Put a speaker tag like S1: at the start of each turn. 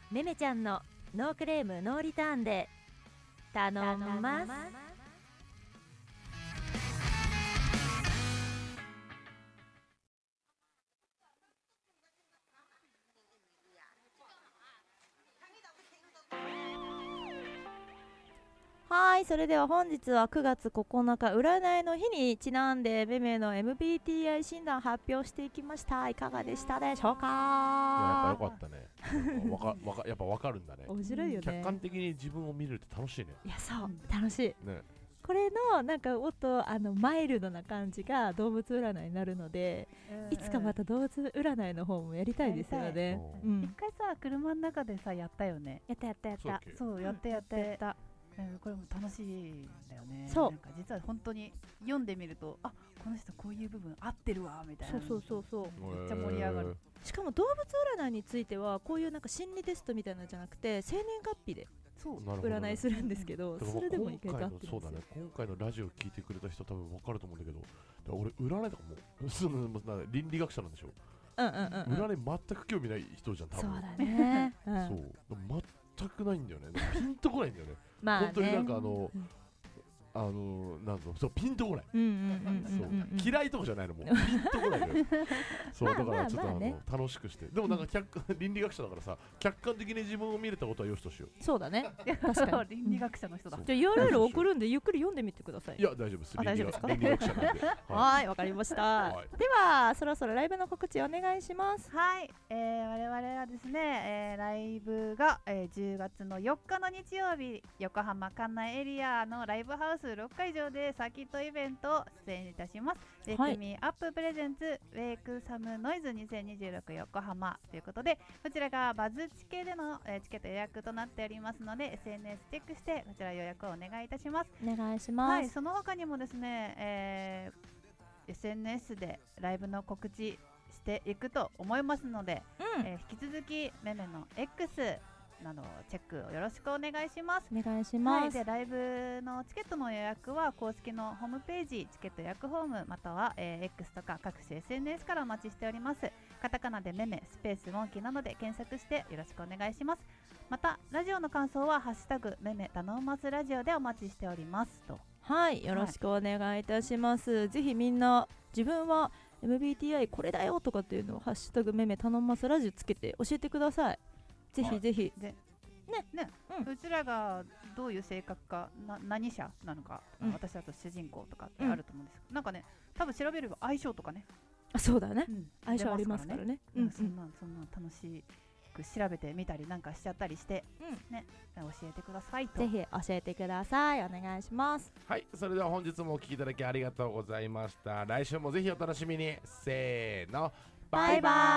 S1: めめちゃんのノークレームノーリターンで頼んます。はい、それでは本日は9月9日占いの日にちなんでめめの MBTI 診断発表していきました。いかがでしたでしょうか。
S2: やっぱ良かったね。やっぱ分かるんだね。
S1: 面白いよね。
S2: 客観的に自分を見るって楽しいね。
S1: いや、そう楽しい
S2: ね。
S1: これのなんかもっとマイルドな感じが動物占いになるので、いつかまた動物占いの方もやりたいですよね。
S3: 一回さ車の中でさやったよね。
S1: やった
S3: そうやってこれも楽しいんだよね。
S1: そう
S3: なんか実は本当に読んでみると、あ、この人こういう部分合ってるわみたいな。
S1: そう
S3: めっちゃ盛り上がる。
S1: しかも動物占いについてはこういうなんか心理テストみたいなのじゃなくて生年月日で占いするんですけど、それでも意外と合ってるんですよ。
S2: そうだね。今回のラジオ聞いてくれた人多分分かると思うんだけど、俺占いとかも倫理学者なんでしょ。占い全く興味ない人じゃん多分。
S1: そうだね。
S2: そう全くないんだよね。ピンとこないんだよね。
S1: まあね、
S2: 本当になんかなんぞそうピンとこない。嫌いとかじゃないのもうピンとこないのよ。そうだからちょっと楽しくして。でもなんか倫理学者だからさ、客観的に自分を見れたことはよしとしよう。
S1: そうだね。確かに
S3: 倫理学者の人だ。
S1: じゃあ URL 送るんでゆっくり読んでみてください。
S2: いや大丈夫です。
S1: 大丈夫ですか。
S2: 倫理学者なんで。
S1: はい、わかりました。ではそろそろライブの告知お願いします。
S3: はい、我々はですね、ライブが10月の4日の日曜日、横浜関内エリアのライブハウス6会場でサーキットイベントを出演いたします。ウェイクミーアッププレゼンツウェイクサムノイズ2026横浜ということで、こちらがバズチケでのチケット予約となっておりますので、 SNS チェックしてこちら予約をお願いいたします。
S1: お願いします。
S3: はい、その他にもですね、SNS でライブの告知していくと思いますので、引き続きめめの Xなどチェックをよろしくお願いします。
S1: お願いします。
S3: はい、でライブのチケットの予約は公式のホームページチケット予約フォームまたは、X とか各種 SNS からお待ちしております。カタカナでめめスペースモンキーなどで検索してよろしくお願いします。またラジオの感想はハッシュタグめめ頼ますラジオでお待ちしておりますと。
S1: はい、よろしくお願いいたします。ぜひみんな自分は MBTI これだよとかっていうのをハッシュタグめめ頼ますラジオつけて教えてください。ぜひぜひ。
S3: うちらがどういう性格か何者なのか、私だと主人公とかってあると思うんですけど、なんかね多分調べれば相性とかね。
S1: そうだね、相性ありますからね。
S3: そんな楽しく調べてみたりなんかしちゃったりして、ね、教えてくださいと。
S1: ぜひ教えてください。お願いします。
S2: はい、それでは本日もお聞きいただきありがとうございました。来週もぜひお楽しみに。せーの、バイバイ。